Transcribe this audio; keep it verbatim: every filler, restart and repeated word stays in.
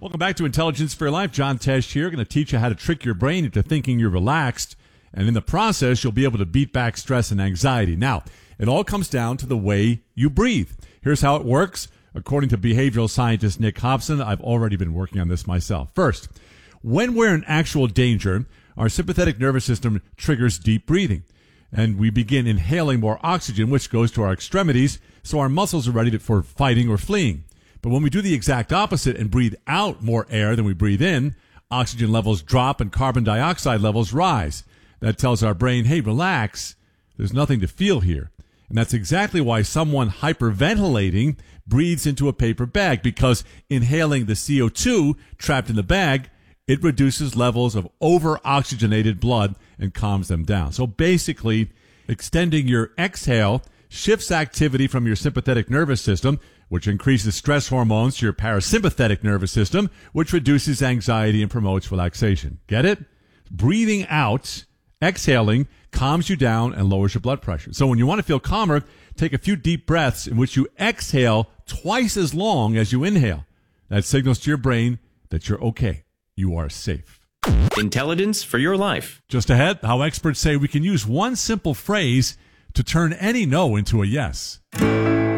Welcome back to Intelligence for Your Life. John Tesh here. Going to teach you how to trick your brain into thinking you're relaxed. And in the process, you'll be able to beat back stress and anxiety. Now, it all comes down to the way you breathe. Here's how it works. According to behavioral scientist Nick Hobson, I've already been working on this myself. First, when we're in actual danger, our sympathetic nervous system triggers deep breathing. And we begin inhaling more oxygen, which goes to our extremities, so our muscles are ready for fighting or fleeing. But when we do the exact opposite and breathe out more air than we breathe in, oxygen levels drop and carbon dioxide levels rise. That tells our brain, hey, relax, there's nothing to feel here. And that's exactly why someone hyperventilating breathes into a paper bag, because inhaling the C O two trapped in the bag, it reduces levels of over-oxygenated blood and calms them down. So basically, extending your exhale shifts activity from your sympathetic nervous system, which increases stress hormones, to your parasympathetic nervous system, which reduces anxiety and promotes relaxation. Get it? Breathing out, exhaling, calms you down and lowers your blood pressure. So when you want to feel calmer, take a few deep breaths in which you exhale twice as long as you inhale. That signals to your brain that you're okay. You are safe. Intelligence for your life. Just ahead, how experts say we can use one simple phrase to turn any no into a yes.